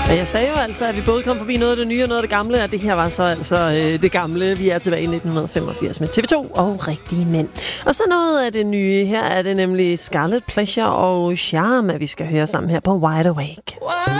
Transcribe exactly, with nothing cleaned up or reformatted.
Og jeg sagde jo altså, at vi både kom forbi noget af det nye og noget af det gamle, og det her var så altså øh, det gamle. Vi er tilbage i nitten femogfirs med T V to og Rigtige Mænd. Og så noget af det nye. Her er det nemlig Scarlet Pleasure og Charme, vi skal høre sammen her på Wide Awake.